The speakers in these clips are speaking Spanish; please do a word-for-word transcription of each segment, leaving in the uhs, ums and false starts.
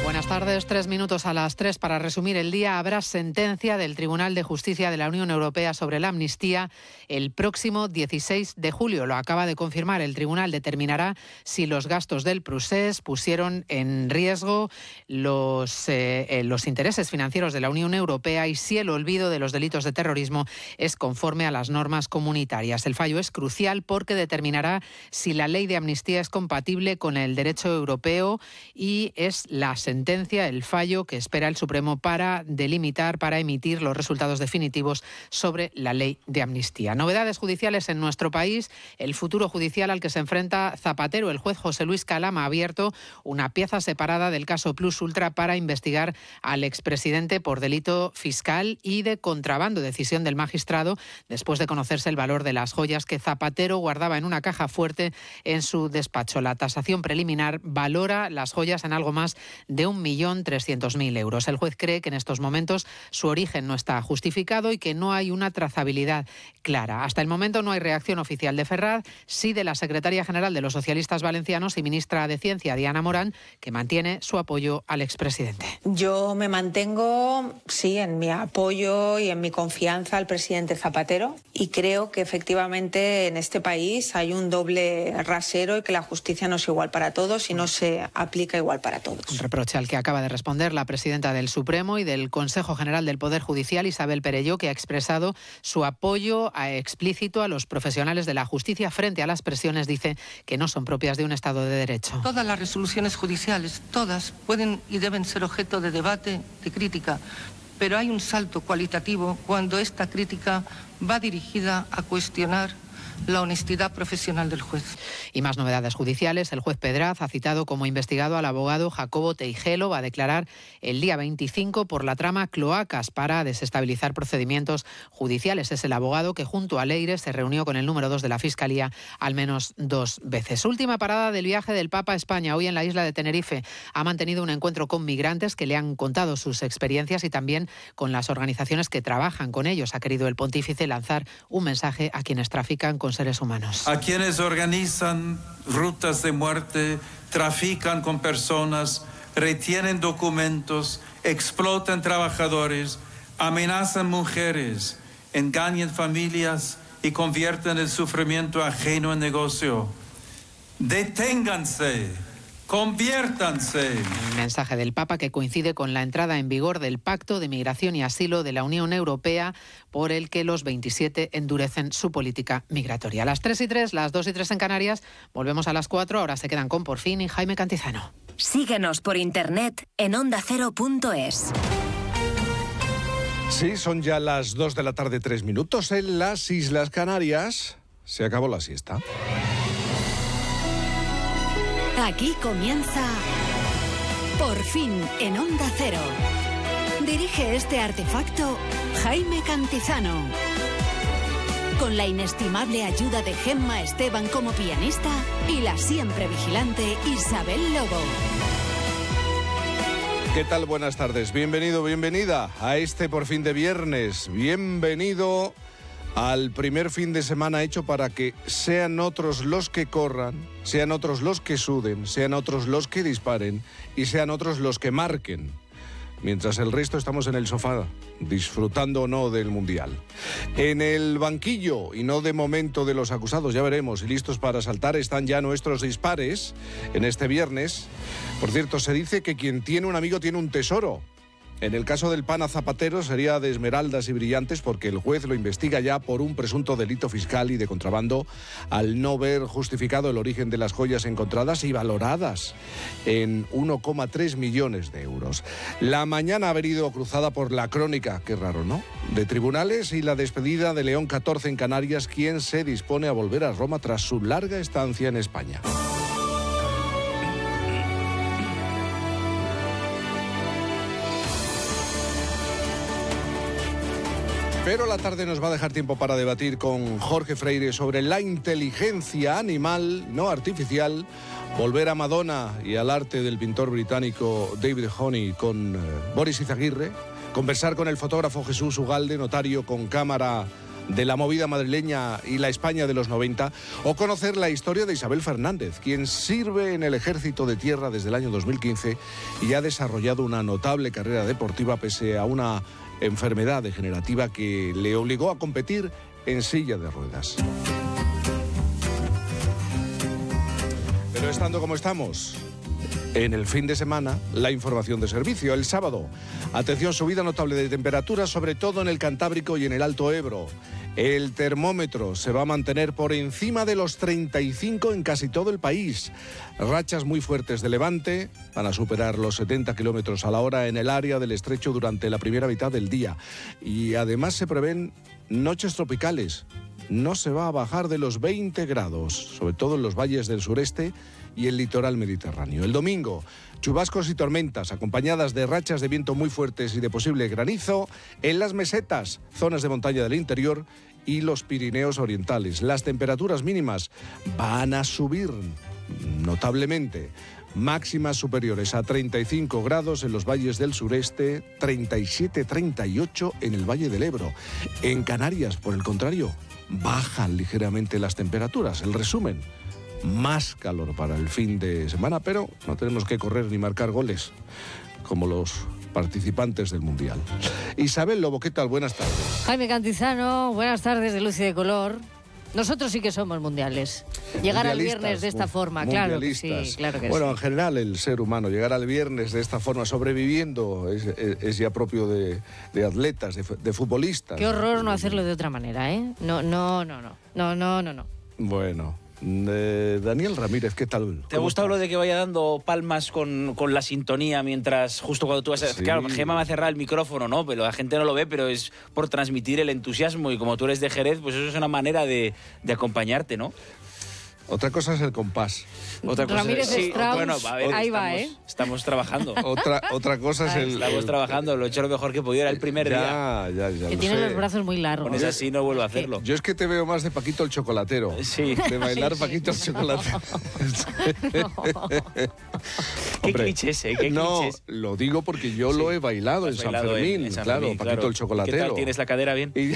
Buenas tardes, tres minutos a las tres para resumir el día. Habrá sentencia del Tribunal de Justicia de la Unión Europea sobre la amnistía el próximo dieciséis de julio. Lo acaba de confirmar. El tribunal determinará si los gastos del procés pusieron en riesgo los, eh, los intereses financieros de la Unión Europea y si el olvido de los delitos de terrorismo es conforme a las normas comunitarias. El fallo es crucial porque determinará si la ley de amnistía es compatible con el derecho europeo y es la sentencia sentencia, el fallo que espera el Supremo para delimitar, para emitir los resultados definitivos sobre la ley de amnistía. Novedades judiciales en nuestro país. El futuro judicial al que se enfrenta Zapatero. El juez José Luis Calama ha abierto una pieza separada del caso Plus Ultra para investigar al expresidente por delito fiscal y de contrabando. Decisión del magistrado después de conocerse el valor de las joyas que Zapatero guardaba en una caja fuerte en su despacho. La tasación preliminar valora las joyas en algo más de un millón trescientos mil euros. El juez cree que en estos momentos su origen no está justificado y que no hay una trazabilidad clara. Hasta el momento no hay reacción oficial de Ferraz, sí de la secretaria general de los socialistas valencianos y ministra de Ciencia, Diana Morán, que mantiene su apoyo al expresidente. Yo me mantengo, sí, en mi apoyo y en mi confianza al presidente Zapatero y creo que efectivamente en este país hay un doble rasero y que la justicia no es igual para todos y no se aplica igual para todos. Un reproche al que acaba de responder la presidenta del Supremo y del Consejo General del Poder Judicial, Isabel Perelló, que ha expresado su apoyo a explícito a los profesionales de la justicia frente a las presiones, dice, que no son propias de un Estado de Derecho. Todas las resoluciones judiciales, todas, pueden y deben ser objeto de debate, de crítica, pero hay un salto cualitativo cuando esta crítica va dirigida a cuestionar la honestidad profesional del juez. Y más novedades judiciales. El juez Pedraz ha citado como investigado al abogado Jacobo Teijelo. Va a declarar el día veinticinco por la trama Cloacas para desestabilizar procedimientos judiciales. Es el abogado que junto a Leire se reunió con el número dos de la Fiscalía al menos dos veces. Última parada del viaje del Papa a España. Hoy en la isla de Tenerife ha mantenido un encuentro con migrantes que le han contado sus experiencias y también con las organizaciones que trabajan con ellos. Ha querido el pontífice lanzar un mensaje a quienes trafican con seres humanos. A quienes organizan rutas de muerte, trafican con personas, retienen documentos, explotan trabajadores, amenazan mujeres, engañan familias y convierten el sufrimiento ajeno en negocio. Deténganse. Conviértanse. Un mensaje del Papa que coincide con la entrada en vigor del Pacto de Migración y Asilo de la Unión Europea, por el que los veintisiete endurecen su política migratoria. A las tres y tres, las dos y tres en Canarias, volvemos a las cuatro, ahora se quedan con Por Fin y Jaime Cantizano. Síguenos por internet en onda cero punto es. Sí, son ya las dos de la tarde, tres minutos en las Islas Canarias. Se acabó la siesta. Aquí comienza Por Fin en Onda Cero. Dirige este artefacto Jaime Cantizano. Con la inestimable ayuda de Gemma Esteban como pianista y la siempre vigilante Isabel Lobo. ¿Qué tal? Buenas tardes. Bienvenido, bienvenida a este Por Fin de viernes. Bienvenido al primer fin de semana hecho para que sean otros los que corran, sean otros los que suden, sean otros los que disparen y sean otros los que marquen. Mientras el resto estamos en el sofá, disfrutando o no del Mundial. En el banquillo, y no de momento de los acusados, ya veremos, y listos para saltar, están ya nuestros dispares en este viernes. Por cierto, se dice que quien tiene un amigo tiene un tesoro. En el caso del pana Zapatero sería de esmeraldas y brillantes porque el juez lo investiga ya por un presunto delito fiscal y de contrabando al no ver justificado el origen de las joyas encontradas y valoradas en uno coma tres millones de euros. La mañana ha venido cruzada por la crónica, qué raro, ¿no?, de tribunales y la despedida de León catorce en Canarias, quien se dispone a volver a Roma tras su larga estancia en España. Pero la tarde nos va a dejar tiempo para debatir con Jorge Freire sobre la inteligencia animal, no artificial, volver a Madonna y al arte del pintor británico David Honey con eh, Boris Izaguirre, conversar con el fotógrafo Jesús Ugalde, notario con cámara de la movida madrileña y la España de los noventa, o conocer la historia de Isabel Fernández, quien sirve en el Ejército de Tierra desde el año dos mil quince y ha desarrollado una notable carrera deportiva pese a una enfermedad degenerativa que le obligó a competir en silla de ruedas. Pero estando como estamos, en el fin de semana, la información de servicio. El sábado, atención, subida notable de temperatura, sobre todo en el Cantábrico y en el Alto Ebro. El termómetro se va a mantener por encima de los treinta y cinco en casi todo el país. Rachas muy fuertes de levante van a superar los setenta kilómetros a la hora en el área del estrecho durante la primera mitad del día. Y además se prevén noches tropicales. No se va a bajar de los veinte grados, sobre todo en los valles del sureste y el litoral mediterráneo. El domingo, chubascos y tormentas acompañadas de rachas de viento muy fuertes y de posible granizo en las mesetas, zonas de montaña del interior y los Pirineos orientales. Las temperaturas mínimas van a subir notablemente. Máximas superiores a treinta y cinco grados en los valles del sureste, treinta y siete, treinta y ocho en el Valle del Ebro. En Canarias, por el contrario, bajan ligeramente las temperaturas. El resumen, más calor para el fin de semana, pero no tenemos que correr ni marcar goles como los participantes del Mundial. Isabel Lobo, ¿qué tal? Buenas tardes. Jaime Cantizano, buenas tardes de luz y de color. Nosotros sí que somos mundiales. Llegar al viernes de esta forma, claro que sí, claro que bueno, sí. En general el ser humano, llegar al viernes de esta forma, sobreviviendo, es, es, es ya propio de, de atletas, de, de futbolistas. Qué horror no hacerlo de otra manera, ¿eh? No, no, no, no, no, no, no, no. Bueno... Eh, Daniel Ramírez, ¿qué tal? ¿Te ha gustado lo de que vaya dando palmas con, con la sintonía mientras justo cuando tú vas a... Sí. Claro, Gemma me ha cerrado el micrófono, ¿no? Pero la gente no lo ve, pero es por transmitir el entusiasmo y como tú eres de Jerez, pues eso es una manera de, de acompañarte, ¿no? Otra cosa es el compás. Otra cosa Ramírez es, Strauss, sí, bueno, a ver, ahí estamos, va, ¿eh? Estamos trabajando. Otra, otra cosa es el... Estamos el, trabajando, lo he hecho lo mejor que podía, era el primer ya, día. Ya, ya, que tiene sé. los brazos muy largos. Con eso así no vuelvo a hacerlo. Yo es que te veo más de Paquito el Chocolatero. Sí. De bailar sí, Paquito sí. el Chocolatero. No. Qué clichés, ¿eh? Qué no, clichés. Lo digo porque yo sí. lo he bailado en San Fermín. En, en San claro, Fermín, Paquito claro. el Chocolatero. ¿Qué tal? ¿Tienes la cadera bien? Y...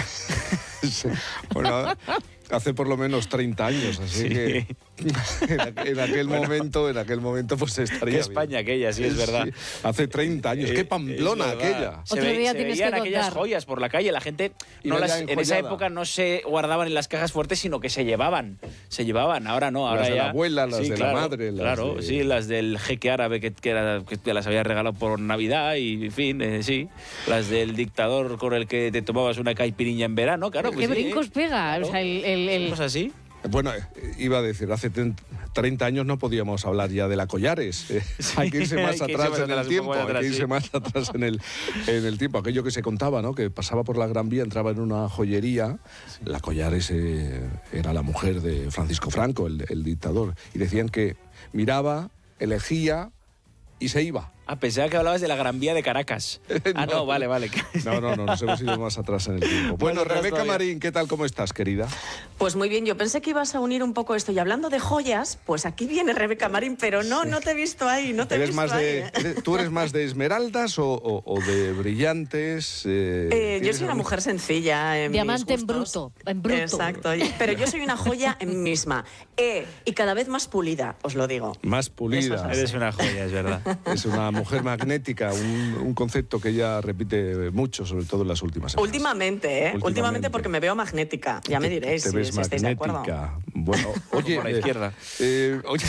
sí. Bueno, hace por lo menos treinta años, así sí. que en, aquel, en aquel bueno, momento, en aquel momento pues estaría qué España bien. Aquella, sí, es verdad. Sí. Hace treinta años, eh, qué Pamplona aquella. Se, ve, se veían aquellas joyas por la calle, la gente no las, en esa época no se guardaban en las cajas fuertes, sino que se llevaban, se llevaban, ahora no, ahora las ya... de la abuela, las sí, de claro, la madre. Las claro, de... sí, las del jeque árabe que, que, era, que te las había regalado por Navidad y, en fin, eh, sí, las del dictador con el que te tomabas una caipiriña en verano, claro. Pues ¿Qué sí, brincos eh? pega? Claro. O sea, el... el, el... ¿Cosas así? Bueno, iba a decir, hace treinta años no podíamos hablar ya de la Collares. Eh, sí, hay que irse más atrás irse en el tiempo, atrás, hay que irse sí. más atrás en el, en el tiempo. Aquello que se contaba, ¿no? Que pasaba por la Gran Vía, entraba en una joyería, sí. la Collares eh, era la mujer de Francisco Franco, el, el dictador, y decían que miraba, elegía y se iba. Ah, pensaba que hablabas de la Gran Vía de Caracas. Ah, no, no vale, vale. No, no, no, nos hemos ido más atrás en el tiempo. Bueno, Rebeca Marín, ¿qué tal, cómo estás, querida? Pues muy bien, yo pensé que ibas a unir un poco esto. Y hablando de joyas, pues aquí viene Rebeca Marín, pero no, no te he visto ahí, no te ¿Eres he visto más ahí. De, eres, ¿Tú eres más de esmeraldas o, o, o de brillantes? Eh, eh, yo soy una mujer sencilla en Diamante mis en bruto, en bruto. Exacto, pero yo soy una joya en mí misma. Eh, y cada vez más pulida, os lo digo. Más pulida. Es Eres una joya, es verdad. Es una mujer magnética. Un, un concepto que ella repite mucho, sobre todo en las últimas semanas. Últimamente, ¿eh? Últimamente, Últimamente porque me veo magnética. Ya me diréis te, te si, ves si estáis de acuerdo. Bueno, oye, por la izquierda. Eh, oye,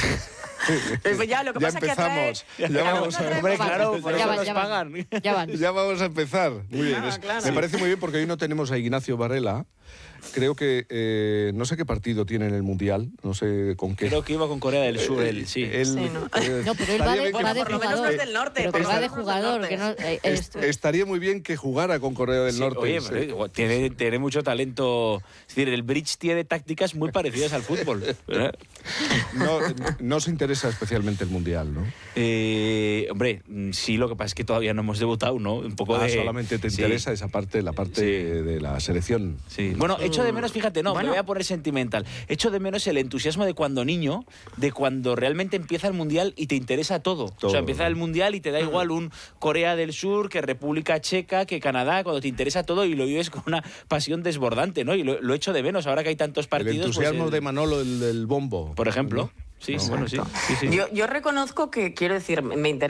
pues ya, lo que ya pasa empezamos. Que atrae... Ya, ya vamos a ver. Hombre, claro, por ya eso van, nos ya pagan. Van, ya van. Ya vamos a empezar. Muy bien. Ah, claro. Me parece muy bien porque hoy no tenemos a Ignacio Varela. Creo que eh, no sé qué partido tiene en el Mundial, no sé con qué. Creo que iba con Corea del Sur, él, sí. Él, sí no. Eh, no, pero él va de, bueno, va de por lo menos no es del norte. Pero pero va de jugador. Que no, eh, est estaría muy bien que jugara con Corea del sí, Norte. Oye, pero, tiene, tiene mucho talento. Es decir, el bridge tiene tácticas muy parecidas al fútbol. no, no se interesa especialmente el Mundial, ¿no? Eh, hombre, sí, lo que pasa es que todavía no hemos debutado, ¿no? Un poco ah, de... solamente te sí. interesa esa parte, la parte sí. de la selección sí, sí. Bueno, echo de menos, fíjate, no, bueno. me voy a poner sentimental. Echo de menos el entusiasmo de cuando niño, de cuando realmente empieza el Mundial y te interesa todo. todo. O sea, empieza el Mundial y te da igual un Corea del Sur, que República Checa, que Canadá, cuando te interesa todo y lo vives con una pasión desbordante, ¿no? Y lo, lo echo de menos ahora que hay tantos partidos. El entusiasmo pues el, de Manolo, el del bombo. Por ejemplo. ¿No? Sí, no. bueno, sí. sí, sí. Yo, yo reconozco que, quiero decir, me interesa